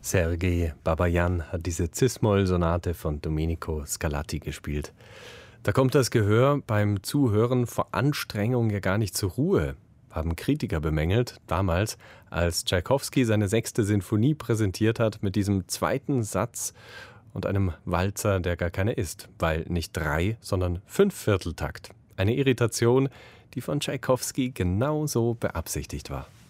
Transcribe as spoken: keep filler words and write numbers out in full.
Sergej Babajan hat diese Cis-Moll-Sonate von Domenico Scarlatti gespielt. Da kommt das Gehör beim Zuhören vor Anstrengung ja gar nicht zur Ruhe, haben Kritiker bemängelt, damals, als Tschaikowski seine sechste Sinfonie präsentiert hat mit diesem zweiten Satz und einem Walzer, der gar keine ist, weil nicht drei, sondern fünf Vierteltakt. Eine Irritation, die von Tschaikowski genauso beabsichtigt war.